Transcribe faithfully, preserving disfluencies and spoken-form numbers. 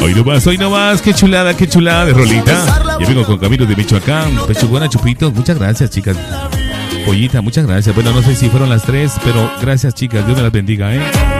Hoy no más, hoy no más. Qué chulada, qué chulada de rolita. Yo vengo con Camilo de Michoacán. Pechugona, chupitos. Muchas gracias, chicas. Pollita, muchas gracias. Bueno, no sé si fueron las tres, pero gracias, chicas. Dios me las bendiga, ¿eh?